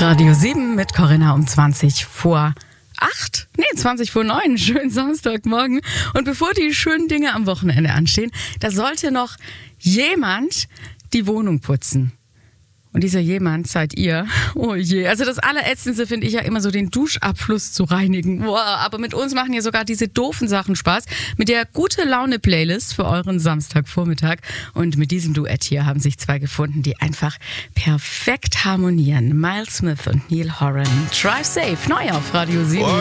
Radio 7 mit Corinna um 20 vor 8? Nee, 20 vor 9. Schönen Samstagmorgen. Und bevor die schönen Dinge am Wochenende anstehen, da sollte noch jemand die Wohnung putzen. Und dieser jemand seid ihr. Oh je. Also das Allerätzendste finde ich ja immer so, den Duschabfluss zu reinigen. Boah, aber mit uns machen ja sogar diese doofen Sachen Spaß. Mit der Gute-Laune-Playlist für euren Samstagvormittag. Und mit diesem Duett hier haben sich zwei gefunden, die einfach perfekt harmonieren. Miles Smith und Neil Horan. Drive Safe, neu auf Radio 7.